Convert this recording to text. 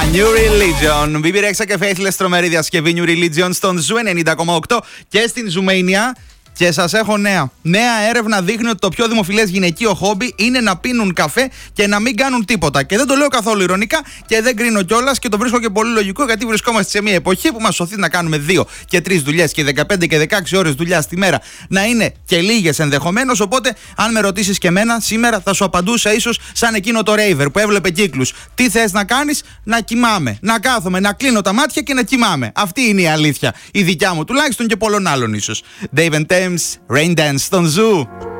New Religion. BB Rexha και Faithless, τρομερή διασκευή New Religion στον Ζου 90,8 και στην Ζουμania. Και σας έχω νέα. Νέα έρευνα δείχνει ότι το πιο δημοφιλές γυναικείο χόμπι είναι να πίνουν καφέ και να μην κάνουν τίποτα. Και δεν το λέω καθόλου ειρωνικά και δεν κρίνω κιόλας και το βρίσκω και πολύ λογικό, γιατί βρισκόμαστε σε μια εποχή που μας σωθεί να κάνουμε 2 και 3 δουλειές και 15 και 16 ώρες δουλειά στη μέρα. Να είναι και λίγες ενδεχομένως. Οπότε, αν με ρωτήσεις και εμένα, σήμερα θα σου απαντούσα ίσως σαν εκείνο το Raver που έβλεπε κύκλους. Τι θες να κάνεις? Να κοιμάμαι. Να κάθομαι, να κλείνω τα μάτια και να κοιμάμαι. Αυτή είναι η αλήθεια. Η δικιά μου τουλάχιστον και πολλών άλλων ίσως. Dave and Thames, Rain Dance στον Ζου.